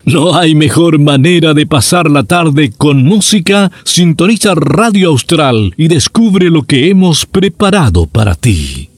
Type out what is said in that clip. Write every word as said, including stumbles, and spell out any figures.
No hay mejor manera de pasar la tarde con música. Sintoniza Radio Austral y descubre lo que hemos preparado para ti.